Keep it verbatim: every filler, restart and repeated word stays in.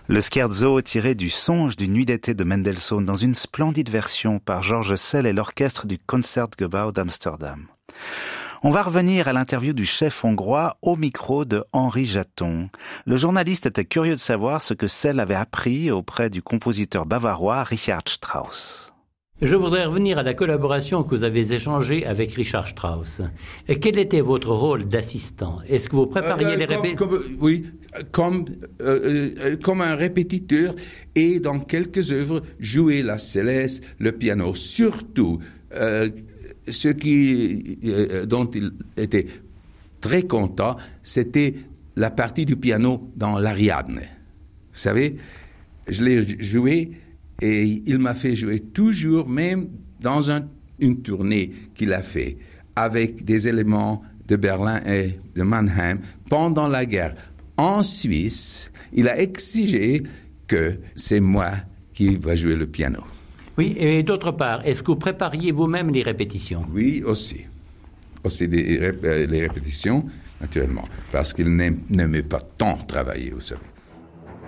Le scherzo tiré du Songe d'une nuit d'été de Mendelssohn dans une splendide version par Georges Sell et l'orchestre du Concertgebouw d'Amsterdam. On va revenir à l'interview du chef hongrois au micro de Henri Jaton. Le journaliste était curieux de savoir ce que Sell avait appris auprès du compositeur bavarois Richard Strauss. Je voudrais revenir à la collaboration que vous avez échangée avec Richard Strauss. Et quel était votre rôle d'assistant? Est-ce que vous prépariez euh, les répétitions? Oui, comme, euh, euh, comme un répétiteur et dans quelques œuvres, jouer la céleste, le piano. Surtout, euh, ce qui, euh, dont il était très content, c'était la partie du piano dans l'Ariadne. Vous savez, je l'ai joué. Et il m'a fait jouer toujours, même dans un, une tournée qu'il a fait, avec des éléments de Berlin et de Mannheim pendant la guerre. En Suisse, il a exigé que c'est moi qui va jouer le piano. Oui, et d'autre part, est-ce que vous prépariez vous-même les répétitions? Oui, aussi. Aussi des, les répétitions, naturellement, parce qu'il n'aimait pas tant travailler, vous savez.